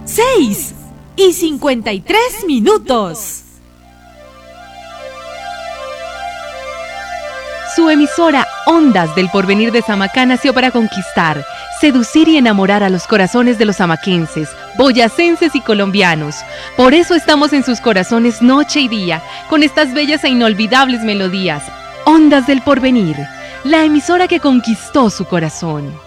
6:53. Su emisora Ondas del Porvenir de Samacá nació para conquistar, seducir y enamorar a los corazones de los samaquenses, boyacenses y colombianos. Por eso estamos en sus corazones noche y día, con estas bellas e inolvidables melodías. Ondas del Porvenir, la emisora que conquistó su corazón.